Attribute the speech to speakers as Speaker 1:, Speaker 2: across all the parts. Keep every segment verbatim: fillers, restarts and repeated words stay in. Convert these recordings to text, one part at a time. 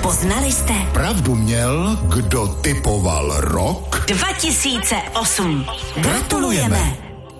Speaker 1: Poznali jste?
Speaker 2: Pravdu měl, kdo typoval rok?
Speaker 1: dva tisíce osm. Gratulujeme.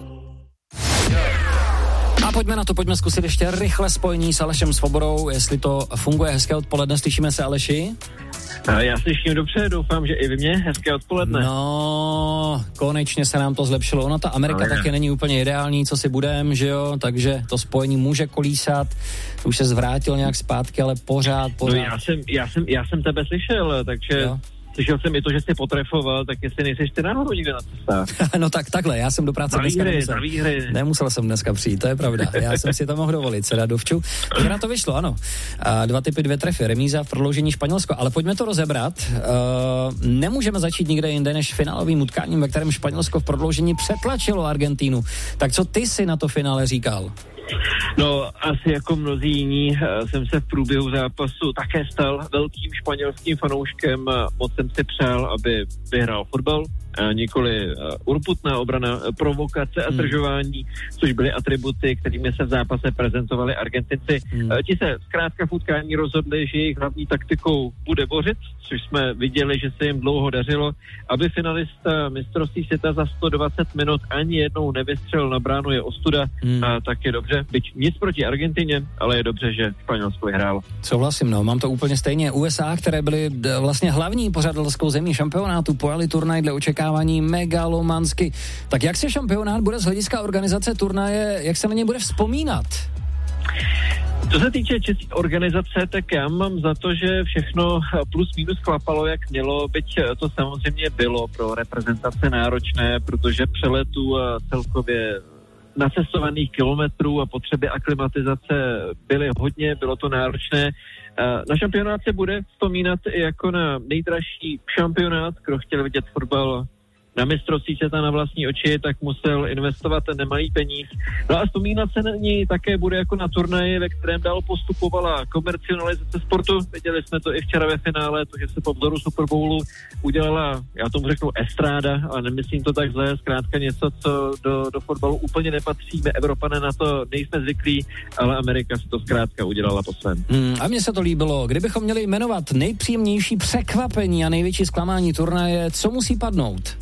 Speaker 3: A pojďme na to, pojďme zkusit ještě rychle spojení s Alešem Svobodou, jestli to funguje. Hezké odpoledne, slyšíme se, Aleši?
Speaker 4: Já slyším dobře, doufám, že i vy mě. Hezké odpoledne.
Speaker 3: No, konečně se nám to zlepšilo. Ono, ta Amerika no, taky není úplně ideální, co si budem, že jo, takže to spojení může kolísat. Už se zvrátil nějak zpátky, ale pořád, pořád.
Speaker 4: No já jsem, já jsem, já jsem tebe slyšel, takže... Jo. Slyšel jsem i to, že jsi potrefoval, tak jestli nejseš ty náhodou někde na cestách.
Speaker 3: No tak takhle, já jsem do práce
Speaker 4: za
Speaker 3: dneska
Speaker 4: výhry,
Speaker 3: nemusel.
Speaker 4: za výhry.
Speaker 3: Nemusel jsem dneska přijít, to je pravda. Já jsem si to mohl dovolit, teda dovču. Takže na to vyšlo, ano. A dva typy, dvě trefy, remíza v prodloužení Španělsko. Ale pojďme to rozebrat. Uh, nemůžeme začít nikde jinde než finálovým utkáním, ve kterém Španělsko v prodloužení přetlačilo Argentínu. Tak co ty si na to finále říkal?
Speaker 4: No, asi jako mnozí jiní jsem se v průběhu zápasu také stal velkým španělským fanouškem. Moc jsem si přál, aby vyhrál fotbal, nikoli urputná obrana, provokace a zdržování, což byly atributy, kterými se v zápase prezentovali Argentinci. Hmm. Ti se zkrátka v utkání rozhodli, že jejich hlavní taktikou bude bořit, což jsme viděli, že se jim dlouho dařilo, aby finalista mistrovství světa za sto dvacet minut ani jednou nevystřelil na bránu, je ostuda, hmm. a tak je dobře. Byť nic proti Argentině, ale je dobře, že Španělsko vyhrálo.
Speaker 3: Souhlasím, no, mám to úplně stejně. U S A, které byly vlastně hlavní pořadatelskou zemí šampionátu, pojali turnaj dle očekávání megalomansky. Tak jak se šampionát bude z hlediska organizace turnaje, jak se na ně bude vzpomínat?
Speaker 4: Co se týče české organizace, tak já mám za to, že všechno plus minus klapalo, jak mělo, byť to samozřejmě bylo pro reprezentace náročné, protože přeletů a celkově nacestovaných kilometrů a potřeby aklimatizace byly hodně, bylo to náročné. Na šampionát se bude vzpomínat i jako na nejdražší šampionát, kdo chtěl vidět fotbal na mistrovství světa na vlastní oči, tak musel investovat nemalý peníz. No a vzpomínat se na ní také bude jako na turnaji, ve kterém dál postupovala komercionalizace sportu. Viděli jsme to i včera ve finále, to, že se po vzoru Super Bowlu udělala, já tomu řeknu estráda, ale nemyslím to tak zlé, zkrátka něco, co do, do fotbalu úplně nepatří. My Evropané na to nejsme zvyklí, ale Amerika si to zkrátka udělala po svém.
Speaker 3: Hmm, a mně se to líbilo. Kdybychom měli jmenovat nejpříjemnější překvapení a největší zklamání turnaje, co musí padnout?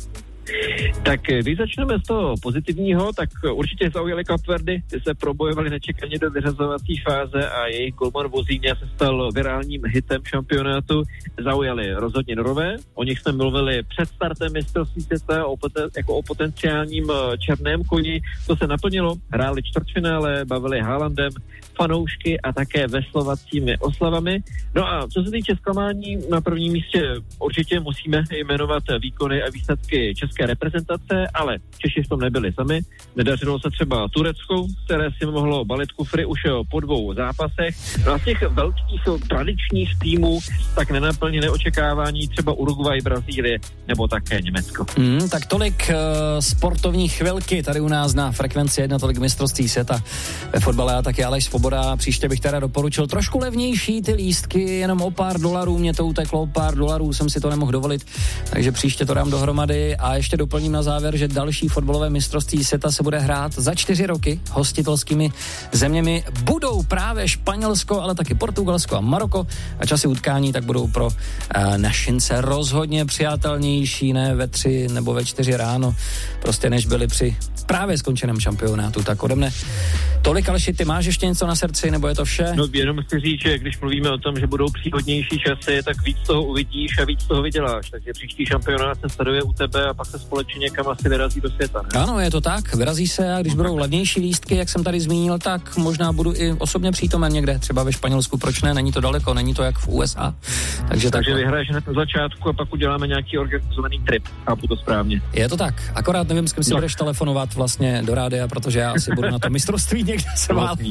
Speaker 4: Tak když začneme z toho pozitivního, tak určitě zaujali Kapverdy, ty se probojovali nečekaně do vyřazovací fáze a jejich golman Vozíňa se stal virálním hitem šampionátu. Zaujali rozhodně Norové, o nich jsme mluvili před startem mistrovství světa jako o potenciálním černém koni. To se naplnilo, hráli čtvrtfinále, bavili Haalandem, fanoušky a také veslovacími oslavami. No a co se týče zklamání, na prvním místě určitě musíme jmenovat výkony a výsledky české reprezentace, ale Češi v tom nebyli sami. Nedařilo se třeba Turecku, které si mohlo balit kufry už po dvou zápasech. No a z těch velkých tradičních týmů tak nenaplnili očekávání třeba Uruguay, Brazílie nebo také Německo.
Speaker 3: Mm, tak tolik uh, sportovní chvilky tady u nás na Frekvenci jedna, tolik mistrovství světa ve fotbale a taky Aleš Svoboda. Příště bych teda doporučil trošku levnější ty lístky, jenom o pár dolarů, mě to uteklo, o pár dolarů jsem si to nemohl dovolit, takže příště to dám dohromady a ještě doplním na závěr, že další fotbalové mistrovství světa se bude hrát za čtyři roky. Hostitelskými zeměmi budou právě Španělsko, ale taky Portugalsko a Maroko a časy utkání tak budou pro uh, našince rozhodně přijatelnější, ne ve tři nebo ve čtyři ráno, prostě než byli při právě skončeném šampionátu. Tak ode mne tolik, Aleši, ty máš ještě něco na srdci, nebo je to vše?
Speaker 4: No jenom chci říct, že když mluvíme o tom, že budou příhodnější časy, tak víc toho uvidíš a víc toho vyděláš. Takže příští šampionát se sleduje u tebe a pak se společně někam asi vyrazí do světa. Ne?
Speaker 3: Ano, je to tak, vyrazí se a když budou levnější lístky, jak jsem tady zmínil, tak možná budu i osobně přítomen někde, třeba ve Španělsku, proč ne, není to daleko, není to jak v U S A. Takže,
Speaker 4: Takže vyhraješ hned na začátku a pak uděláme nějaký organizovaný trip, chápu to správně.
Speaker 3: Je to tak, akorát nevím, s kým si no. budeš telefonovat vlastně do rádia, protože já asi budu na to mistrovství někde se mát.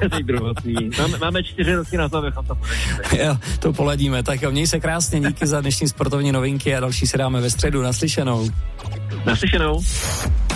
Speaker 4: Máme, máme čtyři roky na to, abychom to pořešili.
Speaker 3: Jo, to poledíme, tak jo, měj se krásně, díky za dnešní sportovní novinky a další se dáme ve středu, naslyšenou.
Speaker 4: Naslyšenou.